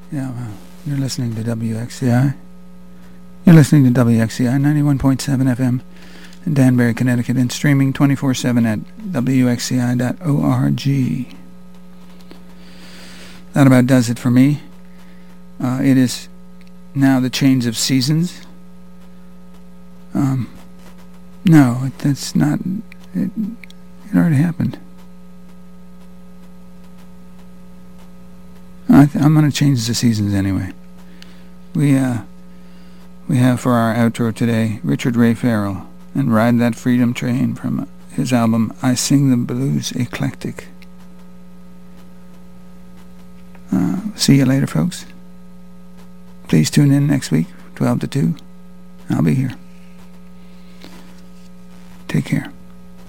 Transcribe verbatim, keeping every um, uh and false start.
Yeah, well, you're listening to W X C I. You're listening to W X C I ninety-one point seven F M in Danbury, Connecticut, and streaming twenty-four seven at W X C I dot org. That about does it for me. Uh, it is now the change of seasons. Um, no, it, that's not... It, it already happened. I th- I'm going to change the seasons anyway. We, uh... We have for our outro today Richard Ray Farrell and Ride That Freedom Train from his album I Sing the Blues Eclectic. Uh, see you later, folks. Please tune in next week, twelve to two. I'll be here. Take care.